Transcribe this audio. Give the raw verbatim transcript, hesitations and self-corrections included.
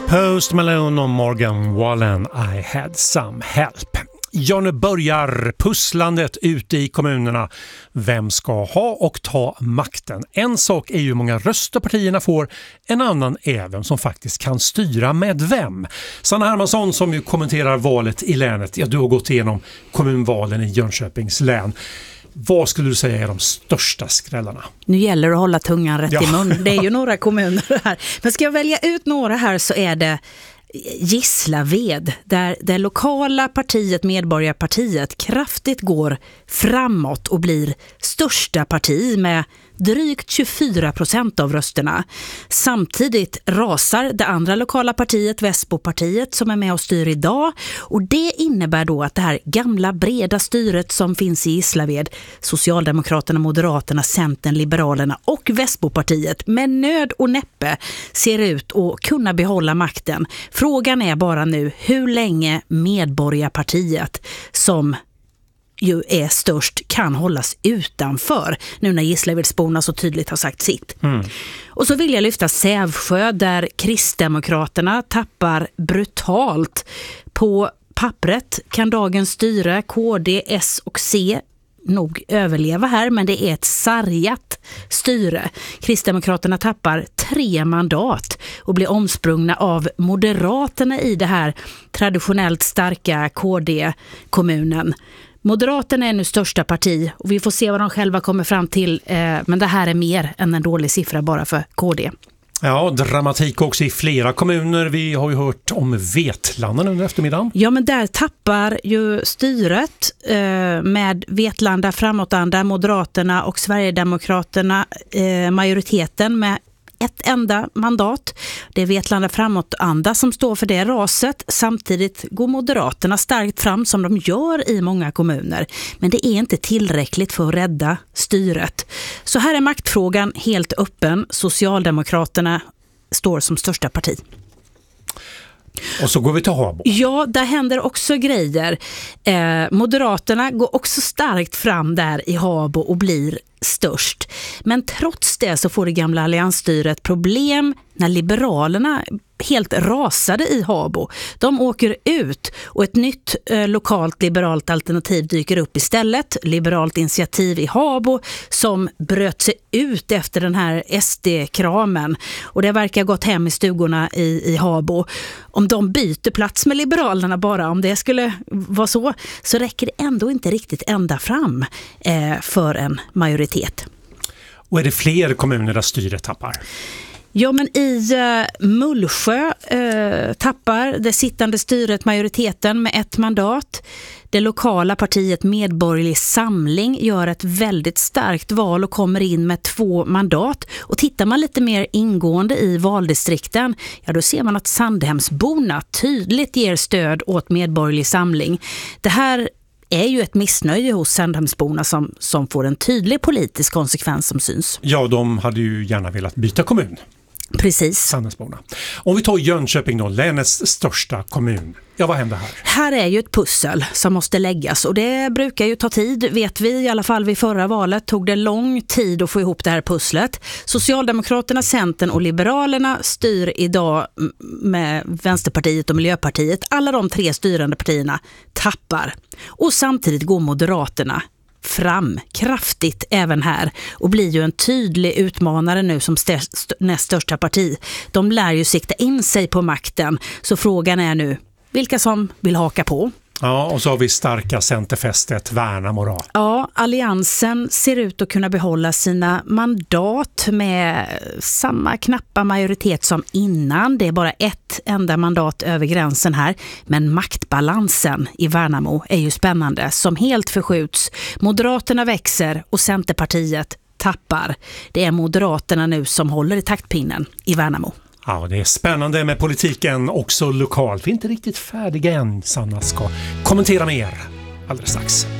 Post Malone och Morgan Wallen, I had some help. Ja, nu börjar pusslandet ute i kommunerna. Vem ska ha och ta makten? En sak är ju hur många röster partierna får, en annan är vem som faktiskt kan styra med vem. Sanna Hermansson som ju kommenterar valet i länet, ja, du har gått igenom kommunvalen i Jönköpings län. Vad skulle du säga är de största skrällarna? Nu gäller det att hålla tungan rätt ja. i mun. Det är ju några kommuner här. Men ska jag välja ut några här så är det Gislaved, där det lokala partiet, Medborgarpartiet, kraftigt går framåt och blir största parti med drygt tjugofyra procent av rösterna. Samtidigt rasar det andra lokala partiet, Västbopartiet, som är med och styr idag. Och det innebär då att det här gamla breda styret som finns i Gislaved, Socialdemokraterna, Moderaterna, Centern, Liberalerna och Västbopartiet med nöd och näppe ser ut att kunna behålla makten. Frågan är bara nu hur länge Medborgarpartiet, som ju är störst, kan hållas utanför nu när Gislavedsborna så tydligt har sagt sitt. Mm. Och så vill jag lyfta Sävsjö där Kristdemokraterna tappar brutalt. På pappret kan dagens styre, K D, S och C nog överleva här, men det är ett sargat styre. Kristdemokraterna tappar tre mandat och blir omsprungna av Moderaterna i det här traditionellt starka K D-kommunen. Moderaterna är nu största parti och vi får se vad de själva kommer fram till, eh, men det här är mer än en dålig siffra bara för K D. Ja, dramatik också i flera kommuner. Vi har ju hört om Vetlanda under eftermiddagen. Ja, men där tappar ju styret eh, med Vetlanda framåtanda, Moderaterna och Sverigedemokraterna eh, majoriteten med ett enda mandat. Det är Vetlanda framåtanda som står för det raset. Samtidigt går Moderaterna starkt fram som de gör i många kommuner. Men det är inte tillräckligt för att rädda styret. Så här är maktfrågan helt öppen. Socialdemokraterna står som största parti. Och så går vi till Habo. Ja, där händer också grejer. Eh, Moderaterna går också starkt fram där i Habo och blir störst. Men trots det så får det gamla alliansstyret problem när Liberalerna helt rasade i Habo. De åker ut och ett nytt eh, lokalt liberalt alternativ dyker upp istället. Liberalt initiativ i Habo som bröt sig ut efter den här S D-kramen. Och det verkar ha gått hem i stugorna i, i Habo. Om de byter plats med Liberalerna bara, om det skulle vara så, så räcker det ändå inte riktigt ända fram eh, för en majoritet. Och är det fler kommuner där styret tappar? Ja, men i uh, Mullsjö uh, tappar det sittande styret majoriteten med ett mandat. Det lokala partiet Medborgerlig Samling gör ett väldigt starkt val och kommer in med två mandat. Och tittar man lite mer ingående i valdistrikten, ja då ser man att Sandhemsborna tydligt ger stöd åt Medborgerlig Samling. Det här är ju ett missnöje hos Sandhemsborna som, som får en tydlig politisk konsekvens som syns. Ja, de hade ju gärna velat byta kommun. Precis. Sandhemsborna. Om vi tar Jönköping då, länets största kommun. Ja, vad händer här? Här är ju ett pussel som måste läggas och det brukar ju ta tid, vet vi. I alla fall vid förra valet tog det lång tid att få ihop det här pusslet. Socialdemokraterna, Centern och Liberalerna styr idag med Vänsterpartiet och Miljöpartiet. Alla de tre styrande partierna tappar. Och samtidigt går Moderaterna fram kraftigt även här och blir ju en tydlig utmanare nu som st- st- näst största parti. De lär ju sikta in sig på makten, så frågan är nu vilka som vill haka på. Ja, och så har vi starka centerfästet Värnamo då. Ja, alliansen ser ut att kunna behålla sina mandat med samma knappa majoritet som innan. Det är bara ett enda mandat över gränsen här. Men maktbalansen i Värnamo är ju spännande, som helt förskjuts. Moderaterna växer och Centerpartiet tappar. Det är Moderaterna nu som håller i taktpinnen i Värnamo. Ja, det är spännande med politiken också lokalt. Vi är inte riktigt färdiga än. Sanna ska kommentera mer alldeles strax.